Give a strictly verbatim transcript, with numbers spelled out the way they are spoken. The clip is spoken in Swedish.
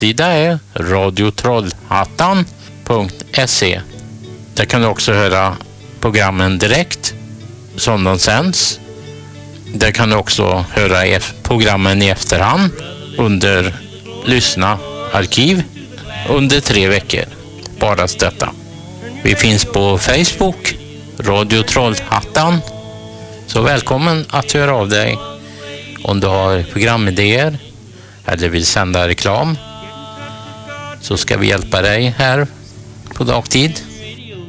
hemsida är radio trollhattan punkt se. Där kan du också höra programmen direkt som de sänds. Där kan du också höra programmen i efterhand under lyssna arkiv under tre veckor. Bara detta. Vi finns på Facebook, Radio Trollhattan. Så välkommen att höra av dig om du har programidéer eller vill sända reklam. Så ska vi hjälpa dig här på dagtid.